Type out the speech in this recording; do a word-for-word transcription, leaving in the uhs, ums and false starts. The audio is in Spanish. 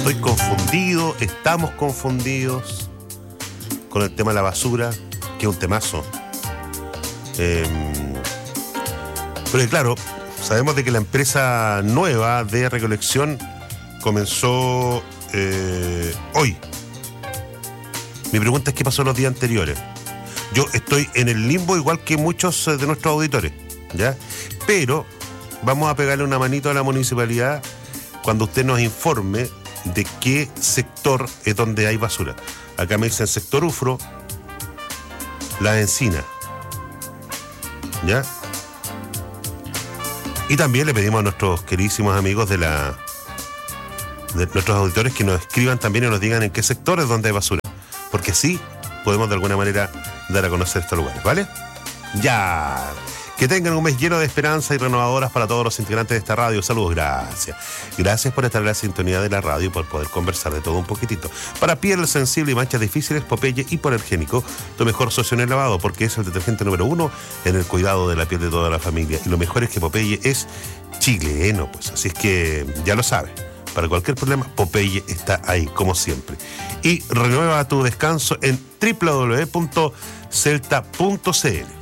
estoy confundido, estamos confundidos con el tema de la basura, que es un temazo. Eh, pero claro, sabemos de que la empresa nueva de recolección comenzó eh, hoy. Mi pregunta es qué pasó los días anteriores. Yo estoy en el limbo igual que muchos de nuestros auditores, ¿ya? Pero vamos a pegarle una manito a la municipalidad cuando usted nos informe de qué sector es donde hay basura. Acá me dicen sector Ufro, La Encina, ¿ya? Y también le pedimos a nuestros queridísimos amigos de la de nuestros auditores que nos escriban también y nos digan en qué sector es donde hay basura, porque así podemos de alguna manera dar a conocer estos lugares, ¿vale? Ya. Que tengan un mes lleno de esperanza y renovadoras para todos los integrantes de esta radio. Saludos, gracias. Gracias por estar en la sintonía de la radio y por poder conversar de todo un poquitito. Para piel sensible y manchas difíciles, Popeye Hipoalergénico, tu mejor socio en el lavado, porque es el detergente número uno en el cuidado de la piel de toda la familia. Y lo mejor es que Popeye es chileno, pues. Así es que ya lo sabes. Para cualquier problema, Popeye está ahí, como siempre. Y renueva tu descanso en doble u doble u doble u punto celta punto c l.